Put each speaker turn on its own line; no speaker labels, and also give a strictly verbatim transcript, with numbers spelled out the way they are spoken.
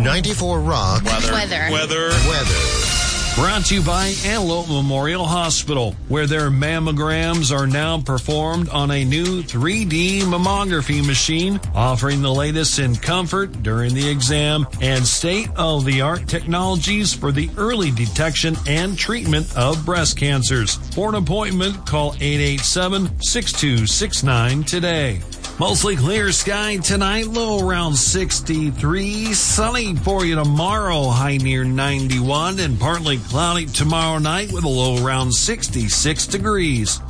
ninety-four Rock.
Weather.
Weather.
Weather.
Weather.
Brought to you by Antelope Memorial Hospital, where their mammograms are now performed on a new three D mammography machine, offering the latest in comfort during the exam and state-of-the-art technologies for the early detection and treatment of breast cancers. For an appointment, call eight eight seven, six two six nine today. Mostly clear sky tonight, low around sixty-three. Sunny for you tomorrow, high near ninety-one. And partly cloudy tomorrow night with a low around sixty-six degrees.